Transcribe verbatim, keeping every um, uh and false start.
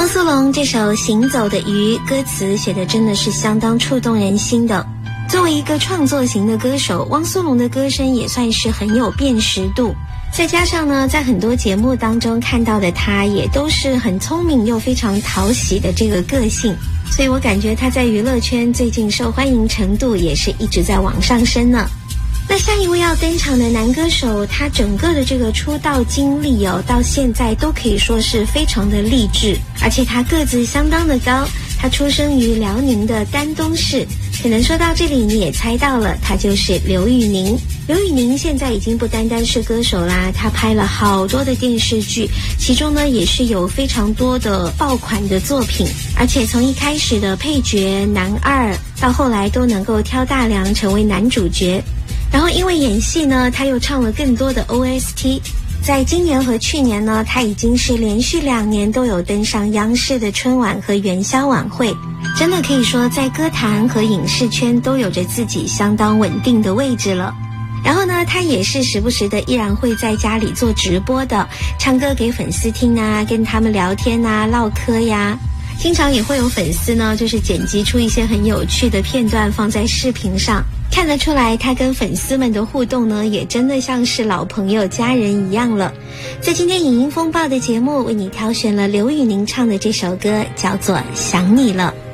苏泷这首《行走的鱼》歌词写的真的是相当触动人心的。作为一个创作型的歌手，汪苏泷的歌声也算是很有辨识度。再加上呢，在很多节目当中看到的他也都是很聪明又非常讨喜的这个个性，所以我感觉他在娱乐圈最近受欢迎程度也是一直在往上升呢。那下一位要登场的男歌手，他整个的这个出道经历哦，到现在都可以说是非常的励志，而且他个子相当的高，他出生于辽宁的丹东市。可能说到这里你也猜到了，他就是刘宇宁。刘宇宁现在已经不单单是歌手啦，他拍了好多的电视剧，其中呢也是有非常多的爆款的作品，而且从一开始的配角男二到后来都能够挑大梁成为男主角。然后因为演戏呢，他又唱了更多的 O S T。在今年和去年呢，他已经是连续两年都有登上央视的春晚和元宵晚会，真的可以说在歌坛和影视圈都有着自己相当稳定的位置了。然后呢，他也是时不时的依然会在家里做直播的，唱歌给粉丝听啊，跟他们聊天啊，唠嗑呀。经常也会有粉丝呢，就是剪辑出一些很有趣的片段放在视频上，看得出来他跟粉丝们的互动呢，也真的像是老朋友家人一样了。在今天影音风暴的节目，为你挑选了刘宇宁唱的这首歌，叫做《想你了》。